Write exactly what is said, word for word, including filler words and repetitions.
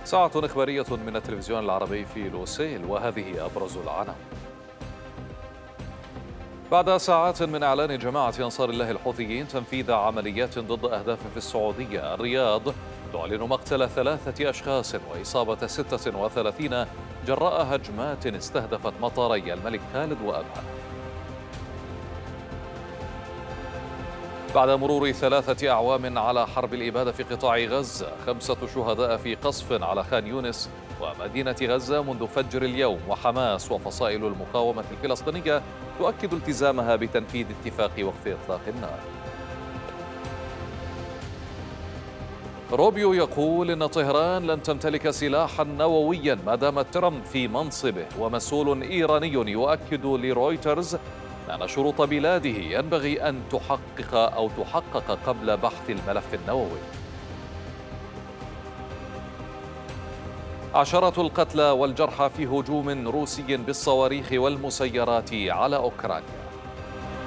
ساعة إخبارية من التلفزيون العربي في لوسيل، وهذه أبرز العناوين. بعد ساعات من إعلان جماعة أنصار الله الحوثيين تنفيذ عمليات ضد أهداف في السعودية، الرياض تعلن مقتل ثلاثة أشخاص وإصابة ستة وثلاثين جراء هجمات استهدفت مطاري الملك خالد وأبها. بعد مرور ثلاثة أعوام على حرب الإبادة في قطاع غزة، خمسة شهداء في قصف على خان يونس ومدينة غزة منذ فجر اليوم، وحماس وفصائل المقاومة الفلسطينية تؤكد التزامها بتنفيذ اتفاق وقف إطلاق النار. روبيو يقول إن طهران لن تمتلك سلاحا نوويا ما دام ترامب في منصبه، ومسؤول إيراني يؤكد لرويترز أن شروط بلاده ينبغي أن تحقق أو تحقق قبل بحث الملف النووي. عشرات القتلى والجرحى في هجوم روسي بالصواريخ والمسيرات على أوكرانيا.